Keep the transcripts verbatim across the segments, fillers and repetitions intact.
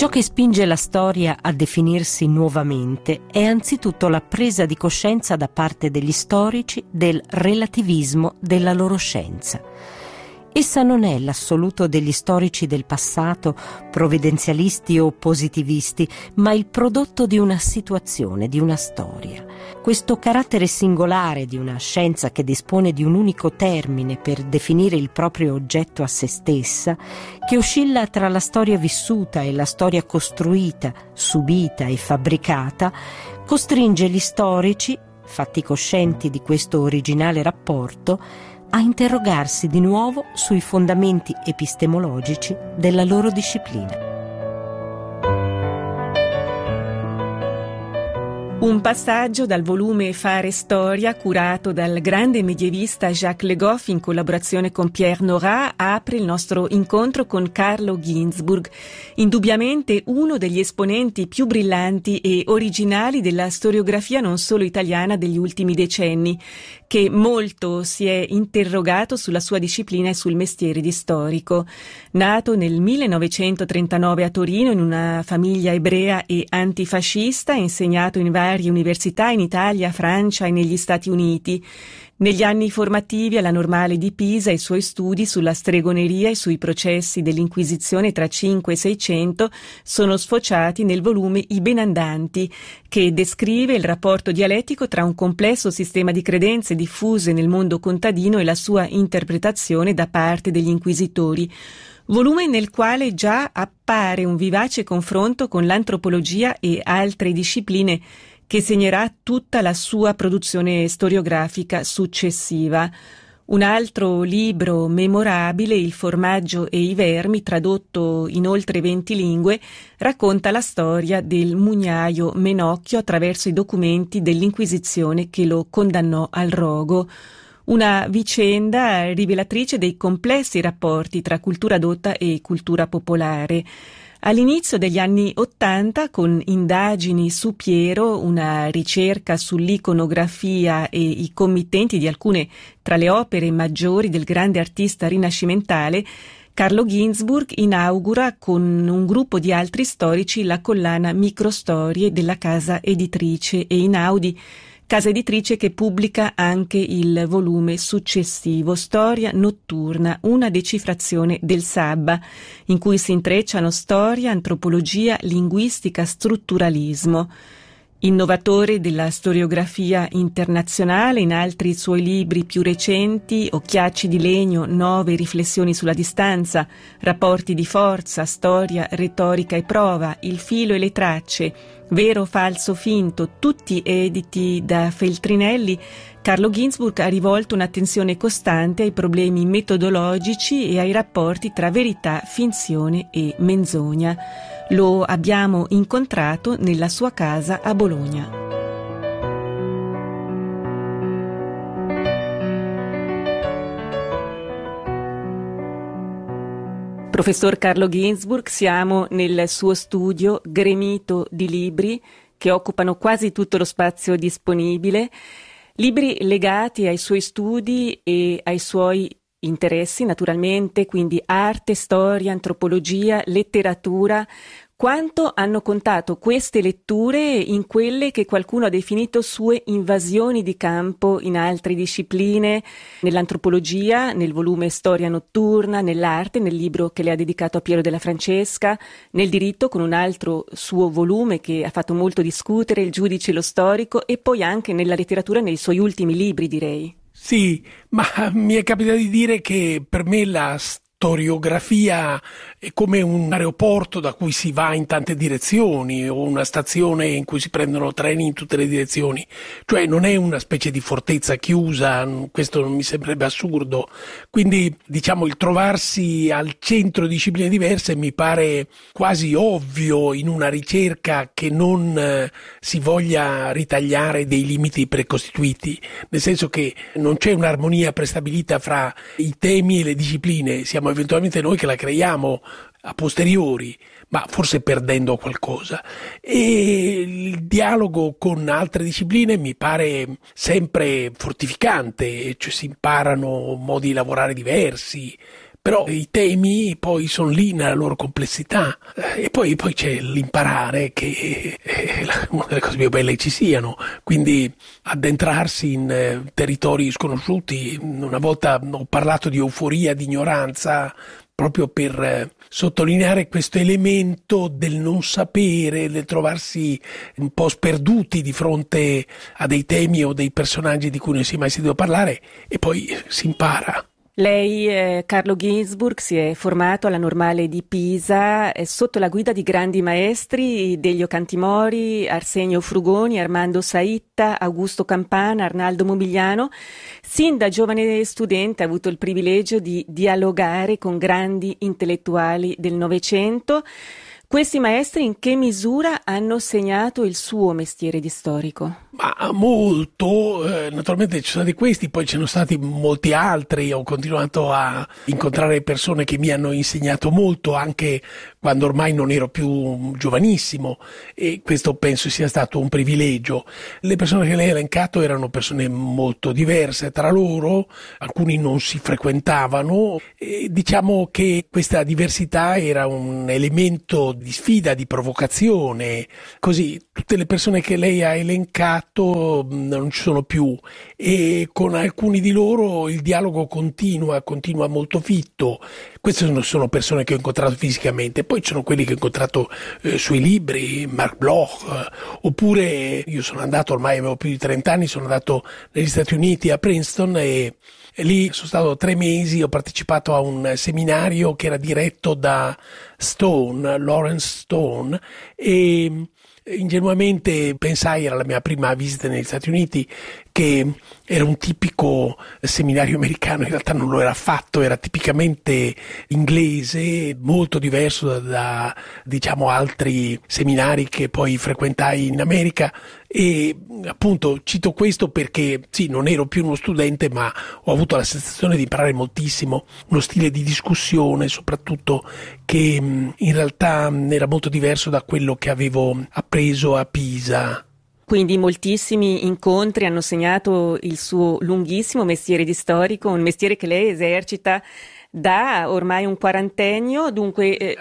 Ciò che spinge la storia a definirsi nuovamente è anzitutto la presa di coscienza da parte degli storici del relativismo della loro scienza. Essa non è l'assoluto degli storici del passato, provvidenzialisti o positivisti, ma il prodotto di una situazione, di una storia. Questo carattere singolare di una scienza che dispone di un unico termine per definire il proprio oggetto a se stessa, che oscilla tra la storia vissuta e la storia costruita, subita e fabbricata, costringe gli storici, fatti coscienti di questo originale rapporto, a interrogarsi di nuovo sui fondamenti epistemologici della loro disciplina. Un passaggio dal volume Fare Storia, curato dal grande medievista Jacques Le Goff in collaborazione con Pierre Nora, apre il nostro incontro con Carlo Ginzburg, indubbiamente uno degli esponenti più brillanti e originali della storiografia non solo italiana degli ultimi decenni, che molto si è interrogato sulla sua disciplina e sul mestiere di storico. Nato nel millenovecentotrentanove a Torino in una famiglia ebrea e antifascista, insegnato in varie università in Italia, Francia e negli Stati Uniti. Negli anni formativi alla Normale di Pisa i suoi studi sulla stregoneria e sui processi dell'Inquisizione tra cinque e seicento sono sfociati nel volume I Benandanti, che descrive il rapporto dialettico tra un complesso sistema di credenze diffuse nel mondo contadino e la sua interpretazione da parte degli inquisitori. Volume nel quale già appare un vivace confronto con l'antropologia e altre discipline che segnerà tutta la sua produzione storiografica successiva. Un altro libro memorabile, Il formaggio e i vermi, tradotto in oltre venti lingue, racconta la storia del mugnaio Menocchio attraverso i documenti dell'Inquisizione che lo condannò al rogo. Una vicenda rivelatrice dei complessi rapporti tra cultura dotta e cultura popolare. All'inizio degli anni Ottanta, con Indagini su Piero, una ricerca sull'iconografia e i committenti di alcune tra le opere maggiori del grande artista rinascimentale, Carlo Ginzburg inaugura con un gruppo di altri storici la collana Microstorie della casa editrice Einaudi, casa editrice che pubblica anche il volume successivo, Storia notturna, una decifrazione del sabba, in cui si intrecciano storia, antropologia, linguistica, strutturalismo. Innovatore della storiografia internazionale, in altri suoi libri più recenti, Occhiacci di legno, Nove riflessioni sulla distanza, Rapporti di forza, Storia, retorica e prova, Il filo e le tracce, Vero, falso, finto, tutti editi da Feltrinelli, Carlo Ginzburg ha rivolto un'attenzione costante ai problemi metodologici e ai rapporti tra verità, finzione e menzogna. Lo abbiamo incontrato nella sua casa a Bologna. Professor Carlo Ginzburg, siamo nel suo studio gremito di libri che occupano quasi tutto lo spazio disponibile, libri legati ai suoi studi e ai suoi interessi, naturalmente, quindi arte, storia, antropologia, letteratura. Quanto hanno contato queste letture in quelle che qualcuno ha definito sue invasioni di campo in altre discipline, nell'antropologia, nel volume Storia notturna, nell'arte, nel libro che le ha dedicato a Piero della Francesca, nel diritto con un altro suo volume che ha fatto molto discutere, Il giudice e lo storico, e poi anche nella letteratura nei suoi ultimi libri, direi. Sì, ma mi è capitato di dire che per me la storiografia è come un aeroporto da cui si va in tante direzioni o una stazione in cui si prendono treni in tutte le direzioni, cioè non è una specie di fortezza chiusa, questo non mi sembrerebbe assurdo, quindi diciamo il trovarsi al centro di discipline diverse mi pare quasi ovvio in una ricerca che non eh, si voglia ritagliare dei limiti precostituiti, nel senso che non c'è un'armonia prestabilita fra i temi e le discipline, siamo eventualmente noi che la creiamo a posteriori, ma forse perdendo qualcosa. E il dialogo con altre discipline mi pare sempre fortificante, cioè si imparano modi di lavorare diversi, però i temi poi sono lì nella loro complessità, e poi, poi c'è l'imparare, che è una delle cose più belle che ci siano, quindi addentrarsi in eh, territori sconosciuti. Una volta ho parlato di euforia, di ignoranza, proprio per eh, sottolineare questo elemento del non sapere, del trovarsi un po' sperduti di fronte a dei temi o dei personaggi di cui non si è mai sentito parlare, e poi si impara. Lei, eh, Carlo Ginzburg, si è formato alla Normale di Pisa eh, sotto la guida di grandi maestri, Delio Cantimori, Arsenio Frugoni, Armando Saitta, Augusto Campana, Arnaldo Momigliano. Sin da giovane studente ha avuto il privilegio di dialogare con grandi intellettuali del Novecento. Questi maestri in che misura hanno segnato il suo mestiere di storico? Ma molto, eh, naturalmente ci sono stati questi, poi ci sono stati molti altri. Ho continuato a incontrare persone che mi hanno insegnato molto, anche quando ormai non ero più giovanissimo, e questo penso sia stato un privilegio. Le persone che lei ha elencato erano persone molto diverse tra loro, alcuni non si frequentavano, e diciamo che questa diversità era un elemento di sfida, di provocazione. Così tutte le persone che lei ha elencato non ci sono più, e con alcuni di loro il dialogo continua, continua molto fitto. Queste sono, sono persone che ho incontrato fisicamente, poi ci sono quelli che ho incontrato eh, sui libri, Marc Bloch, eh, oppure io sono andato, ormai avevo più di trenta anni, sono andato negli Stati Uniti a Princeton, e E lì sono stato tre mesi, ho partecipato a un seminario che era diretto da Stone, Lawrence Stone, e ingenuamente pensai, era la mia prima visita negli Stati Uniti, che era un tipico seminario americano. In realtà non lo era affatto, era tipicamente inglese, molto diverso da, da diciamo altri seminari che poi frequentai in America. E appunto cito questo perché sì, non ero più uno studente, ma ho avuto la sensazione di imparare moltissimo, uno stile di discussione soprattutto che in realtà era molto diverso da quello che avevo appreso a Pisa. Quindi moltissimi incontri hanno segnato il suo lunghissimo mestiere di storico, un mestiere che lei esercita da ormai un quarantennio, dunque eh,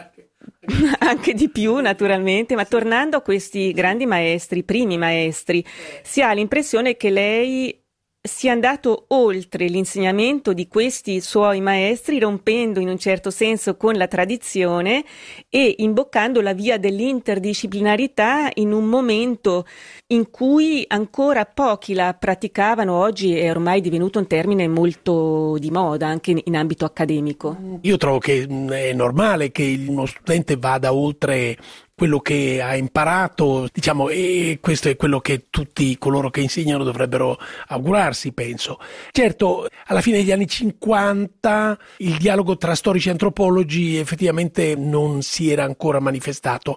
anche di più naturalmente. Ma tornando a questi grandi maestri, primi maestri, si ha l'impressione che lei sia andato oltre l'insegnamento di questi suoi maestri, rompendo in un certo senso con la tradizione e imboccando la via dell'interdisciplinarità in un momento in cui ancora pochi la praticavano. Oggi è ormai divenuto un termine molto di moda anche in ambito accademico. Io trovo che è normale che uno studente vada oltre quello che ha imparato, diciamo, e questo è quello che tutti coloro che insegnano dovrebbero augurarsi, penso. Certo, alla fine degli anni cinquanta il dialogo tra storici e antropologi effettivamente non si era ancora manifestato,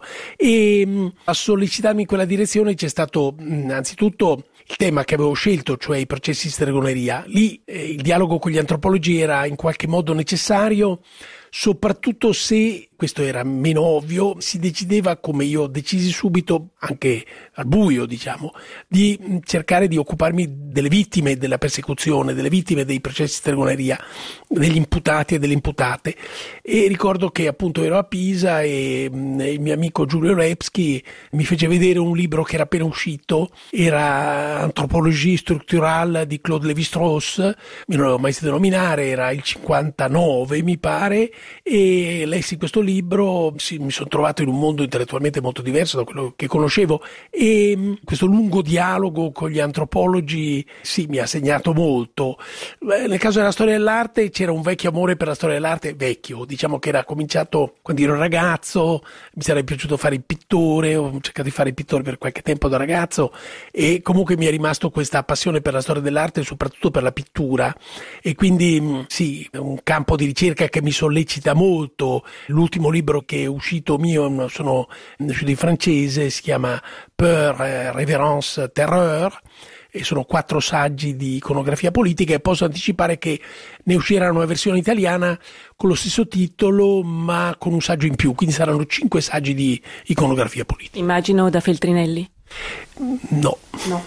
e a sollecitarmi in quella direzione c'è stato innanzitutto il tema che avevo scelto, cioè i processi di stregoneria. Lì eh, il dialogo con gli antropologi era in qualche modo necessario, soprattutto se, questo era meno ovvio, si decideva, come io decisi subito, anche al buio diciamo, di cercare di occuparmi delle vittime della persecuzione, delle vittime dei processi di stregoneria, degli imputati e delle imputate. E ricordo che appunto ero a Pisa e il mio amico Giulio Lepsky mi fece vedere un libro che era appena uscito, era Anthropologie structurale di Claude Lévi-Strauss, io non l'avevo mai sentito nominare, era il cinquantanove mi pare, e lessi questo libro, sì, mi sono trovato in un mondo intellettualmente molto diverso da quello che conoscevo, e questo lungo dialogo con gli antropologi sì, mi ha segnato molto. Nel caso della storia dell'arte c'era un vecchio amore per la storia dell'arte, vecchio, diciamo che era cominciato quando ero ragazzo, mi sarebbe piaciuto fare il pittore, ho cercato di fare il pittore per qualche tempo da ragazzo, e comunque mi è rimasto questa passione per la storia dell'arte e soprattutto per la pittura, e quindi sì, è un campo di ricerca che mi sollecita molto. L'ultimo libro che è uscito mio, sono uscito in francese, si chiama Peur, Révérence, Terreur, e sono quattro saggi di iconografia politica, e posso anticipare che ne uscirà una versione italiana con lo stesso titolo ma con un saggio in più, quindi saranno cinque saggi di iconografia politica. Immagino da Feltrinelli. No. No.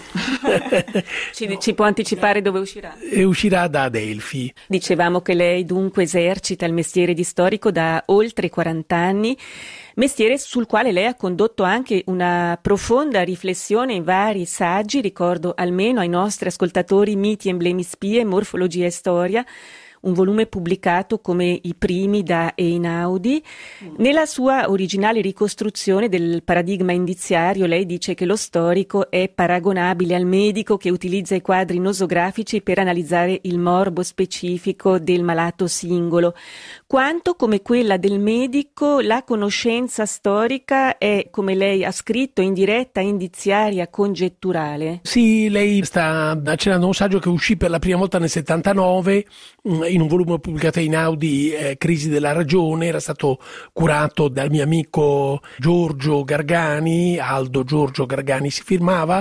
ci, ci può anticipare dove uscirà? E uscirà da Adelphi. Dicevamo che lei dunque esercita il mestiere di storico da oltre quaranta anni, mestiere sul quale lei ha condotto anche una profonda riflessione in vari saggi, ricordo almeno ai nostri ascoltatori Miti, emblemi, spie, morfologia e storia, un volume pubblicato come i primi da Einaudi. Nella sua originale ricostruzione del paradigma indiziario lei dice che lo storico è paragonabile al medico che utilizza i quadri nosografici per analizzare il morbo specifico del malato singolo. Quanto come quella del medico, la conoscenza storica è, come lei ha scritto, indiretta, indiziaria, congetturale? Sì, lei sta accennando a un saggio che uscì per la prima volta nel settantanove in un volume pubblicato in Audi, eh, Crisi della ragione. Era stato curato dal mio amico Giorgio Gargani, Aldo Giorgio Gargani si firmava,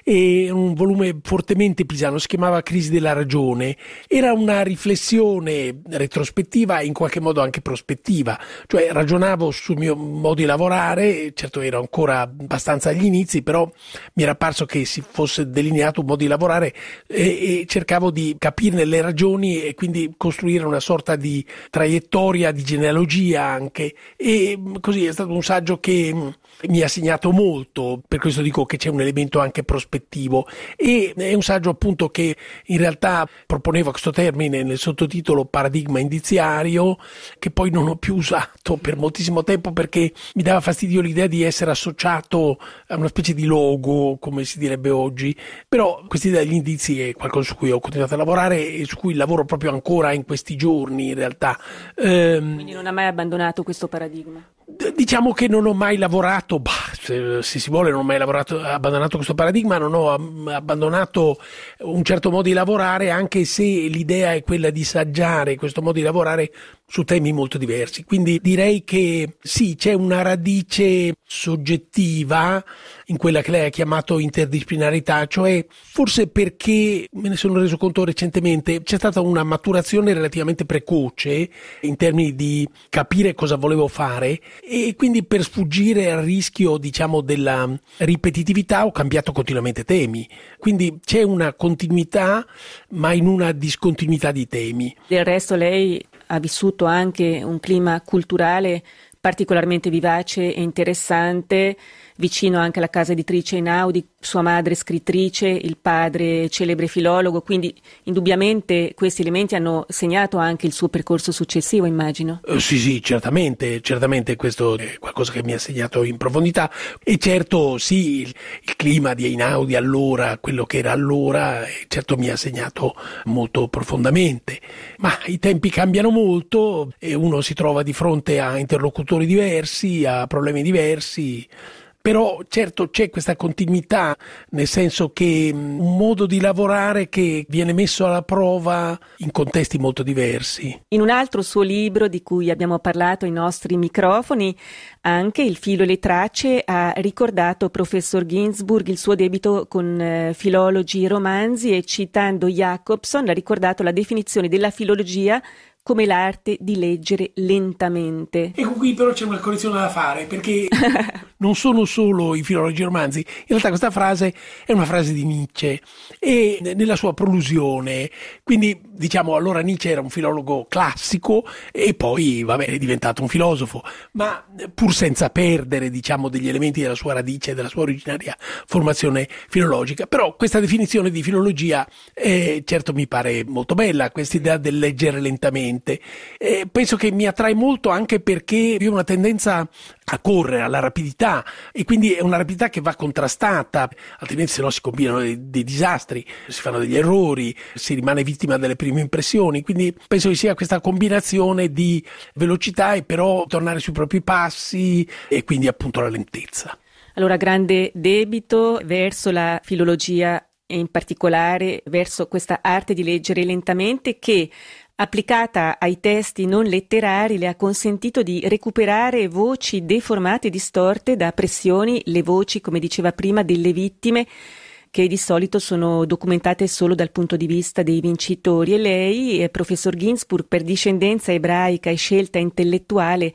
e un volume fortemente pisano, si chiamava Crisi della ragione. Era una riflessione retrospettiva e in qualche modo anche prospettiva, cioè ragionavo sul mio modo di lavorare, certo ero ancora abbastanza agli inizi, però mi era parso che si fosse delineato un modo di lavorare e, e cercavo di capirne le ragioni e quindi costruire una sorta di traiettoria, di genealogia anche, e così è stato un saggio che mi ha segnato molto, per questo dico che c'è un elemento anche prospettivo, e è un saggio appunto che in realtà proponeva questo termine nel sottotitolo paradigma indiziario, che poi non ho più usato per moltissimo tempo perché mi dava fastidio l'idea di essere associato a una specie di logo, come si direbbe oggi, però questa idea degli indizi è qualcosa su cui ho continuato a lavorare e su cui lavoro proprio ancora in questi giorni in realtà. Ehm, Quindi non ha mai abbandonato questo paradigma? Diciamo che non ho mai lavorato, bah, se, se si vuole non ho mai lavorato, abbandonato questo paradigma, non ho abbandonato un certo modo di lavorare, anche se l'idea è quella di saggiare questo modo di lavorare su temi molto diversi. Quindi direi che sì, c'è una radice soggettiva in quella che lei ha chiamato interdisciplinarità, cioè forse perché, me ne sono reso conto recentemente, c'è stata una maturazione relativamente precoce in termini di capire cosa volevo fare, e quindi per sfuggire al rischio, diciamo, della ripetitività ho cambiato continuamente temi. Quindi c'è una continuità ma in una discontinuità di temi. Del resto lei ha vissuto anche un clima culturale particolarmente vivace e interessante, vicino anche alla casa editrice Einaudi, sua madre scrittrice, il padre celebre filologo, quindi indubbiamente questi elementi hanno segnato anche il suo percorso successivo, immagino. Uh, sì, sì, certamente, certamente questo è qualcosa che mi ha segnato in profondità, e certo sì, il, il clima di Einaudi allora, quello che era allora, certo mi ha segnato molto profondamente, ma i tempi cambiano molto e uno si trova di fronte a interlocutori diversi, a problemi diversi. Però certo c'è questa continuità, nel senso che un modo di lavorare che viene messo alla prova in contesti molto diversi. In un altro suo libro di cui abbiamo parlato ai nostri microfoni, anche Il filo e le tracce, ha ricordato professor Ginsburg il suo debito con eh, filologi e romanzi, e citando Jacobson ha ricordato la definizione della filologia come l'arte di leggere lentamente. Ecco, qui però c'è una correzione da fare, perché non sono solo i filologi romanzi, in realtà questa frase è una frase di Nietzsche e nella sua prolusione, quindi diciamo allora Nietzsche era un filologo classico e poi vabbè è diventato un filosofo, ma pur senza perdere diciamo degli elementi della sua radice, della sua originaria formazione filologica. Però questa definizione di filologia eh, certo mi pare molto bella, questa idea del leggere lentamente. Eh, penso che mi attrae molto anche perché io ho una tendenza a correre, alla rapidità, e quindi è una rapidità che va contrastata, altrimenti se no si combinano dei, dei disastri, si fanno degli errori, si rimane vittima delle prime impressioni. Quindi penso che sia questa combinazione di velocità e però tornare sui propri passi, e quindi appunto la lentezza. Allora, grande debito verso la filologia e in particolare verso questa arte di leggere lentamente che, applicata ai testi non letterari, le ha consentito di recuperare voci deformate e distorte da pressioni, le voci, come diceva prima, delle vittime, che di solito sono documentate solo dal punto di vista dei vincitori. E lei, professor Ginsburg, per discendenza ebraica e scelta intellettuale,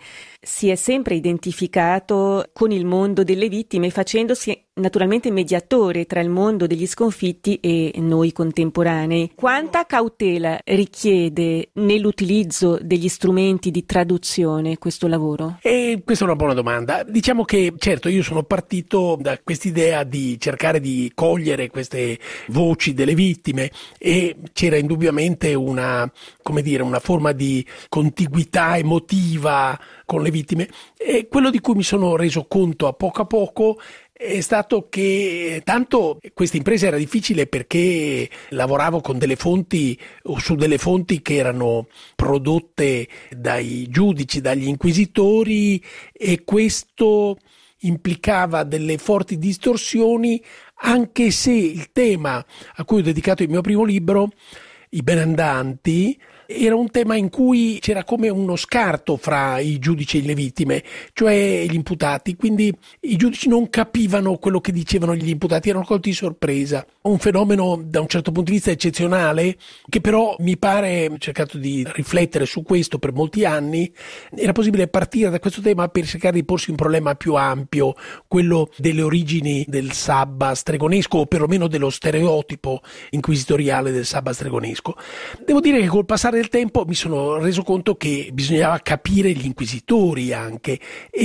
si è sempre identificato con il mondo delle vittime, facendosi naturalmente mediatore tra il mondo degli sconfitti e noi contemporanei. Quanta cautela richiede nell'utilizzo degli strumenti di traduzione questo lavoro? E questa è una buona domanda. Diciamo che certo io sono partito da quest'idea di cercare di cogliere queste voci delle vittime e c'era indubbiamente una, come dire, una forma di contiguità emotiva con le vittime, e quello di cui mi sono reso conto a poco a poco è stato che tanto questa impresa era difficile perché lavoravo con delle fonti o su delle fonti che erano prodotte dai giudici, dagli inquisitori, e questo implicava delle forti distorsioni, anche se il tema a cui ho dedicato il mio primo libro, I benandanti, era un tema in cui c'era come uno scarto fra i giudici e le vittime, cioè gli imputati, quindi i giudici non capivano quello che dicevano gli imputati, erano colti di sorpresa. Un fenomeno da un certo punto di vista eccezionale, che però mi pare, ho cercato di riflettere su questo per molti anni, era possibile partire da questo tema per cercare di porsi un problema più ampio, quello delle origini del sabba stregonesco, o perlomeno dello stereotipo inquisitoriale del sabba stregonesco. Devo dire che col passare del tempo mi sono reso conto che bisognava capire gli inquisitori anche,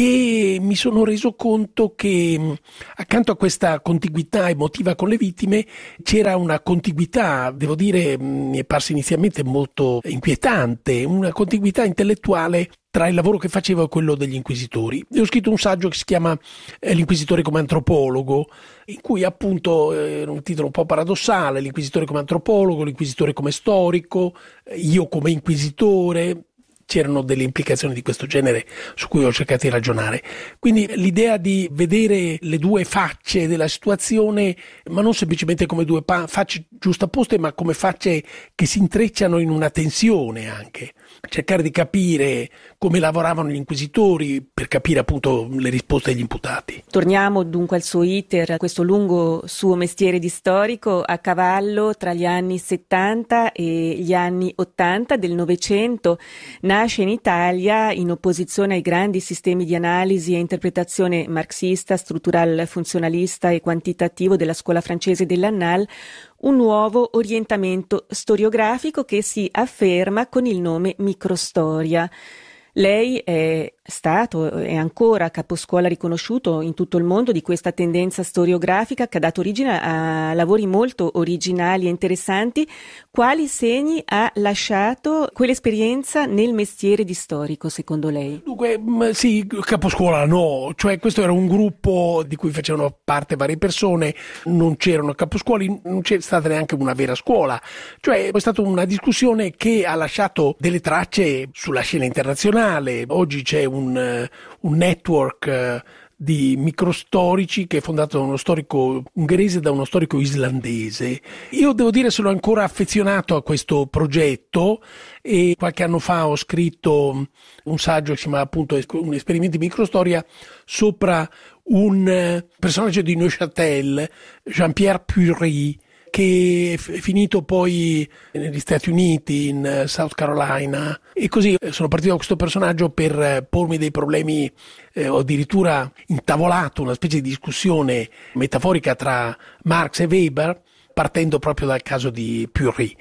e mi sono reso conto che accanto a questa contiguità emotiva con le vittime c'era una contiguità, devo dire, mi è parsa inizialmente molto inquietante, una contiguità intellettuale tra il lavoro che facevo e quello degli inquisitori. E ho scritto un saggio che si chiama eh, L'inquisitore come antropologo, in cui appunto era eh, un titolo un po' paradossale: l'inquisitore come antropologo, l'inquisitore come storico, eh, io come inquisitore. C'erano delle implicazioni di questo genere su cui ho cercato di ragionare. Quindi l'idea di vedere le due facce della situazione, ma non semplicemente come due pa- facce giustapposte, ma come facce che si intrecciano in una tensione anche. Cercare di capire come lavoravano gli inquisitori per capire appunto le risposte degli imputati. Torniamo dunque al suo iter, a questo lungo suo mestiere di storico a cavallo tra gli anni settanta e gli anni ottanta del Novecento. Nasce in Italia in opposizione ai grandi sistemi di analisi e interpretazione marxista, struttural funzionalista e quantitativo della scuola francese dell'Annales, un nuovo orientamento storiografico che si afferma con il nome microstoria. Lei è stato e ancora caposcuola riconosciuto in tutto il mondo di questa tendenza storiografica che ha dato origine a lavori molto originali e interessanti. Quali segni ha lasciato quell'esperienza nel mestiere di storico, secondo lei? Dunque, sì, caposcuola no, cioè questo era un gruppo di cui facevano parte varie persone, non c'erano caposcuoli, non c'è stata neanche una vera scuola, cioè è stata una discussione che ha lasciato delle tracce sulla scena internazionale. Oggi c'è un, un network di microstorici che è fondato da uno storico ungherese e da uno storico islandese. Io devo dire sono ancora affezionato a questo progetto, e qualche anno fa ho scritto un saggio che si chiama appunto Un esperimento di microstoria sopra un personaggio di Neuchâtel, Jean-Pierre Pury, che è finito poi negli Stati Uniti, in South Carolina, e così sono partito da questo personaggio per pormi dei problemi, eh, ho addirittura intavolato una specie di discussione metaforica tra Marx e Weber, partendo proprio dal caso di Pury.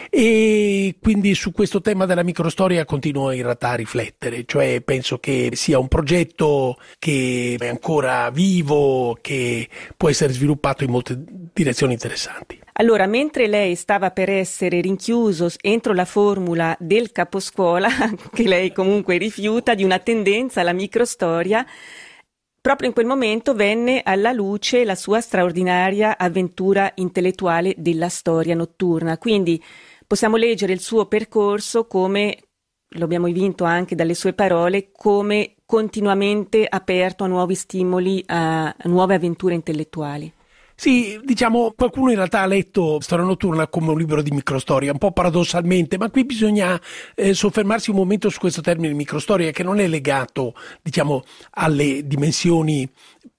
E quindi su questo tema della microstoria continuo in realtà a riflettere, cioè penso che sia un progetto che è ancora vivo, che può essere sviluppato in molte direzioni interessanti. Allora, mentre lei stava per essere rinchiuso entro la formula del caposcuola, che lei comunque rifiuta, di una tendenza alla microstoria, proprio in quel momento venne alla luce la sua straordinaria avventura intellettuale della storia notturna. Quindi possiamo leggere il suo percorso come, lo abbiamo vinto anche dalle sue parole, come continuamente aperto a nuovi stimoli, a nuove avventure intellettuali. Sì, diciamo, qualcuno in realtà ha letto Storia notturna come un libro di microstoria, un po' paradossalmente, ma qui bisogna eh, soffermarsi un momento su questo termine microstoria, che non è legato, diciamo, alle dimensioni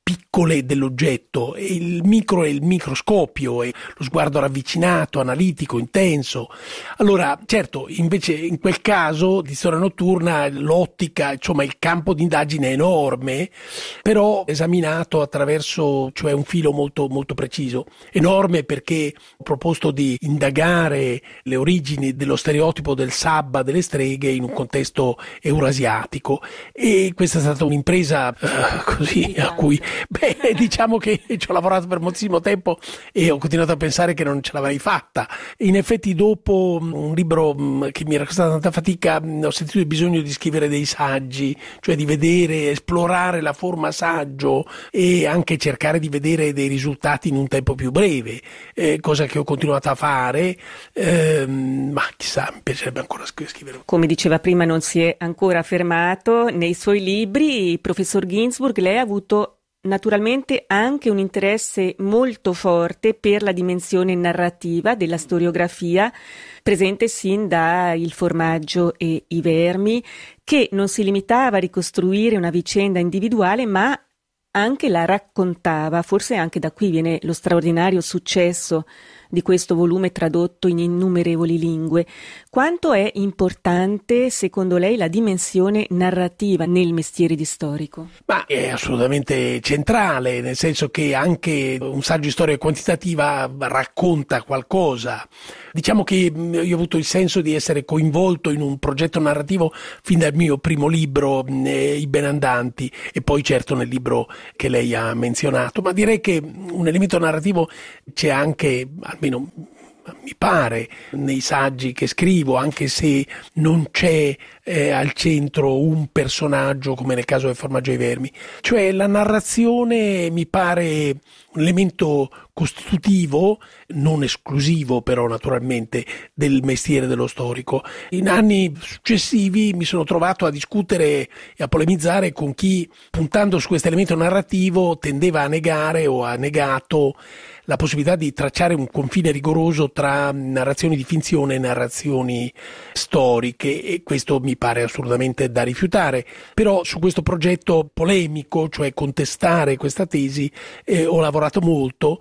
piccole dell'oggetto, e il micro è il microscopio, è lo sguardo ravvicinato, analitico, intenso. Allora, certo, invece in quel caso di storia notturna l'ottica, insomma il campo di indagine è enorme, però esaminato attraverso, cioè un filo molto, molto preciso. Enorme perché ho proposto di indagare le origini dello stereotipo del sabba delle streghe in un contesto eurasiatico, e questa è stata un'impresa uh, così a cui beh, diciamo che ci ho lavorato per moltissimo tempo e ho continuato a pensare che non ce l'avrei fatta. In effetti dopo un libro che mi era costata tanta fatica ho sentito il bisogno di scrivere dei saggi, cioè di vedere, esplorare la forma saggio e anche cercare di vedere dei risultati in un tempo più breve, eh, cosa che ho continuato a fare, eh, ma chissà, mi piacerebbe ancora scrivere. Come diceva prima, non si è ancora fermato nei suoi libri. Professor Ginzburg, lei ha avuto naturalmente anche un interesse molto forte per la dimensione narrativa della storiografia, presente sin da Il formaggio e i vermi, che non si limitava a ricostruire una vicenda individuale, ma anche la raccontava. Forse anche da qui viene lo straordinario successo di questo volume tradotto in innumerevoli lingue. Quanto è importante, secondo lei, la dimensione narrativa nel mestiere di storico? Ma è assolutamente centrale, nel senso che anche un saggio di storia quantitativa racconta qualcosa. Diciamo che io ho avuto il senso di essere coinvolto in un progetto narrativo fin dal mio primo libro, eh, I Benandanti, e poi certo nel libro che lei ha menzionato, ma direi che un elemento narrativo c'è anche, almeno mi pare, nei saggi che scrivo, anche se non c'è eh, al centro un personaggio come nel caso del Formaggio ai Vermi. Cioè la narrazione mi pare un elemento costitutivo, non esclusivo però naturalmente, del mestiere dello storico. In anni successivi mi sono trovato a discutere e a polemizzare con chi, puntando su questo elemento narrativo, tendeva a negare o ha negato la possibilità di tracciare un confine rigoroso tra narrazioni di finzione e narrazioni storiche, e questo mi pare assolutamente da rifiutare. Però su questo progetto polemico, cioè contestare questa tesi, eh, ho lavorato molto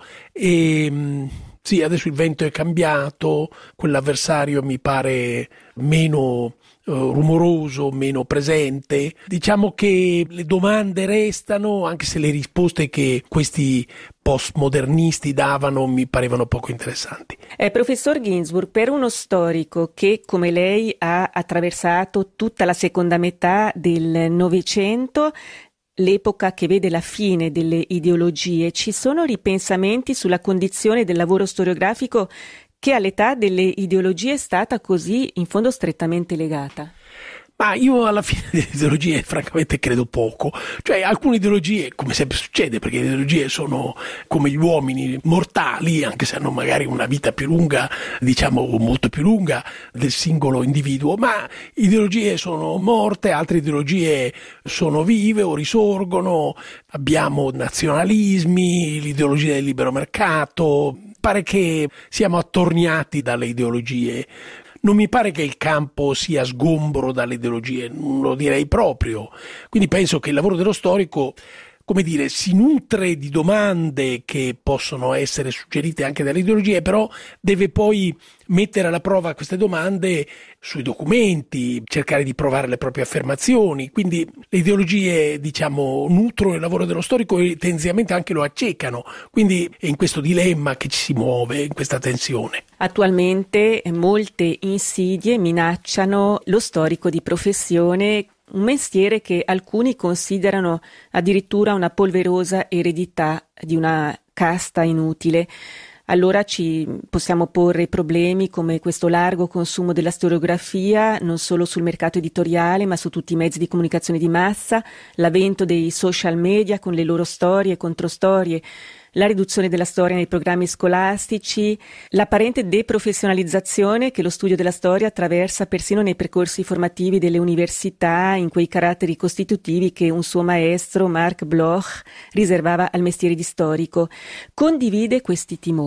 e mh, sì, adesso il vento è cambiato, quell'avversario mi pare meno Uh, rumoroso, meno presente. Diciamo che le domande restano, anche se le risposte che questi postmodernisti davano mi parevano poco interessanti. Eh, professor Ginzburg, per uno storico che come lei ha attraversato tutta la seconda metà del Novecento, l'epoca che vede la fine delle ideologie, ci sono ripensamenti sulla condizione del lavoro storiografico che all'età delle ideologie è stata così in fondo strettamente legata? Ma io alla fine delle ideologie francamente credo poco. Cioè alcune ideologie, come sempre succede, perché le ideologie sono come gli uomini mortali, anche se hanno magari una vita più lunga, diciamo molto più lunga del singolo individuo, ma ideologie sono morte, altre ideologie sono vive o risorgono. Abbiamo nazionalismi, l'ideologia del libero mercato. Pare che siamo attorniati dalle ideologie. Non mi pare che il campo sia sgombro dalle ideologie, non lo direi proprio. Quindi penso che il lavoro dello storico, come dire, si nutre di domande che possono essere suggerite anche dalle ideologie, però deve poi mettere alla prova queste domande sui documenti, cercare di provare le proprie affermazioni. Quindi le ideologie, diciamo, nutrono il lavoro dello storico e tendenzialmente anche lo accecano. Quindi è in questo dilemma che ci si muove, in questa tensione. Attualmente molte insidie minacciano lo storico di professione, un mestiere che alcuni considerano addirittura una polverosa eredità di una casta inutile. Allora ci possiamo porre problemi come questo largo consumo della storiografia, non solo sul mercato editoriale, ma su tutti i mezzi di comunicazione di massa, l'avvento dei social media con le loro storie e controstorie, la riduzione della storia nei programmi scolastici, l'apparente deprofessionalizzazione che lo studio della storia attraversa persino nei percorsi formativi delle università, in quei caratteri costitutivi che un suo maestro, Marc Bloch, riservava al mestiere di storico. Condivide questi timori?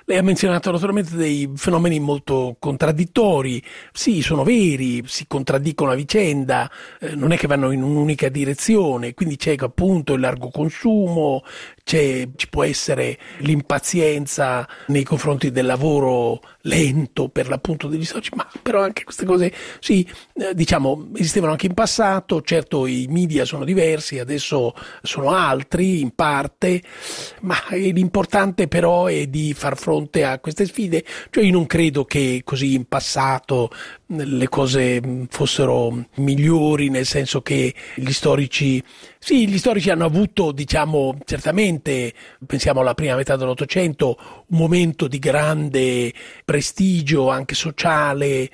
Lei ha menzionato naturalmente dei fenomeni molto contraddittori, sì, sono veri, si contraddicono a vicenda, eh, non è che vanno in un'unica direzione, quindi c'è appunto il largo consumo, c'è, ci può essere l'impazienza nei confronti del lavoro lento per l'appunto degli storici, ma però anche queste cose, sì, eh, diciamo, esistevano anche in passato, certo i media sono diversi, adesso sono altri in parte, ma l'importante però è di far fronte a queste sfide, cioè io non credo che così in passato le cose fossero migliori, nel senso che gli storici, sì, gli storici hanno avuto, diciamo, certamente, pensiamo alla prima metà dell'Ottocento, un momento di grande prestigio anche sociale,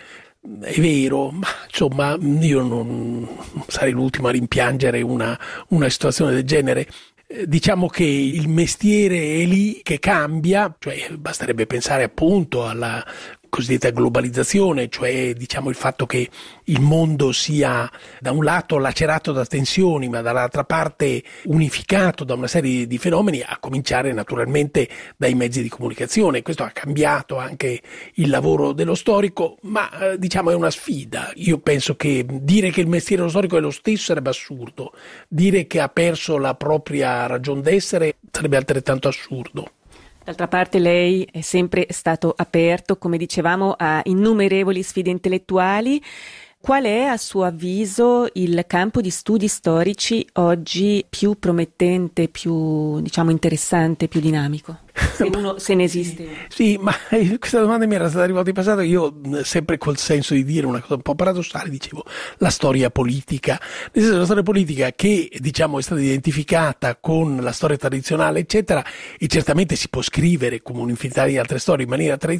è vero, ma insomma io non sarei l'ultimo a rimpiangere una, una situazione del genere. Diciamo che il mestiere è lì che cambia, cioè basterebbe pensare appunto alla cosiddetta globalizzazione, cioè diciamo il fatto che il mondo sia da un lato lacerato da tensioni ma dall'altra parte unificato da una serie di fenomeni, a cominciare naturalmente dai mezzi di comunicazione. Questo ha cambiato anche il lavoro dello storico, ma eh, diciamo è una sfida. Io penso che dire che il mestiere dello storico è lo stesso sarebbe assurdo, dire che ha perso la propria ragion d'essere sarebbe altrettanto assurdo. D'altra parte lei è sempre stato aperto, come dicevamo, a innumerevoli sfide intellettuali. Qual è, a suo avviso, il campo di studi storici oggi più promettente, più, diciamo, interessante, più dinamico? Se, uno, se ne esiste. Sì, ma questa domanda mi era stata arrivata in passato, io sempre col senso di dire una cosa un po' paradossale, dicevo la storia politica, nel senso la storia politica che diciamo è stata identificata con la storia tradizionale eccetera, e certamente si può scrivere come un'infinità di altre storie in maniera tradizionale,